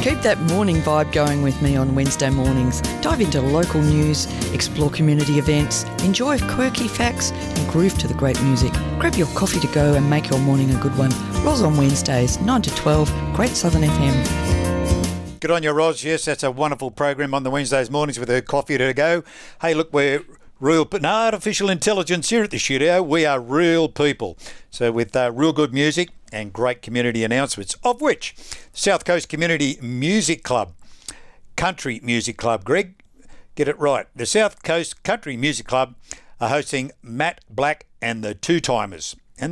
Keep that morning vibe going with me on Wednesday mornings. Dive into local news, explore community events, enjoy quirky facts and groove to the great music. Grab your coffee to go and make your morning a good one. Roz on Wednesdays, 9 to 12, Great Southern FM. Good on you, Roz. Yes, that's a wonderful program on the Wednesdays mornings with her coffee to go. Hey, look, we're real, no artificial intelligence here at the studio. We are real people. So with real good music and great community announcements, of which South Coast Community Music Club, Country Music Club, Greg, get it right. The South Coast Country Music Club are hosting Matt Black and the Two Timers.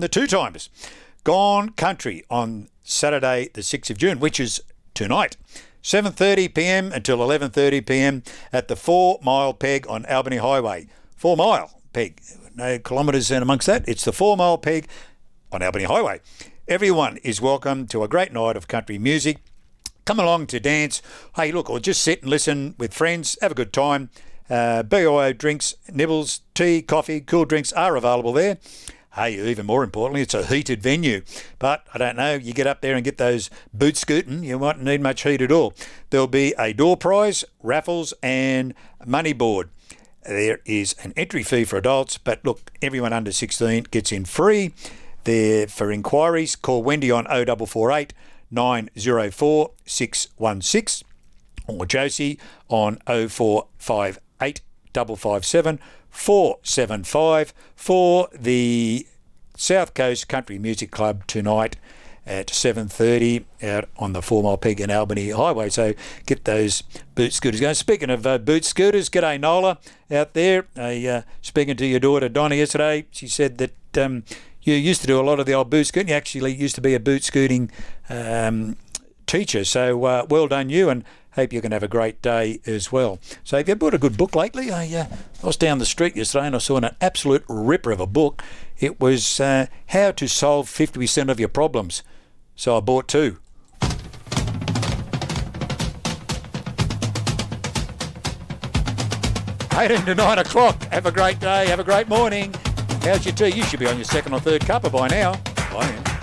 Gone Country on Saturday the 6th of June, which is tonight. 7:30pm until 11:30pm at the 4 Mile Peg on Albany Highway. 4 Mile Peg, no kilometres in amongst that. It's the 4 Mile Peg on Albany Highway. Everyone is welcome to a great night of country music. Come along to dance. Hey, look, or just sit and listen with friends. Have a good time. BYO drinks, nibbles, tea, coffee, cool drinks are available there. Hey, even more importantly, it's a heated venue. But, I don't know, you get up there and get those boots scooting, you mightn't need much heat at all. There'll be a door prize, raffles and money board. There is an entry fee for adults, but look, everyone under 16 gets in free. There for inquiries, call Wendy on 0448 904 616 or Josie on 0458 557 475 for the South Coast Country Music Club tonight at 7:30 out on the 4 Mile Peg and Albany Highway. So get those boot scooters going. Speaking of boot scooters, g'day Nola out there. Speaking to your daughter Donna yesterday, she said that you used to do a lot of the old boot scooting. You actually used to be a boot scooting teacher. So well done you, and hope you can have a great day as well. So have you bought a good book lately? I was down the street yesterday and I saw an absolute ripper of a book. It was How to Solve 50% of Your Problems. So I bought two. 18 to 9 o'clock. Have a great day. Have a great morning. How's your tea? You should be on your second or third cuppa by now. I am.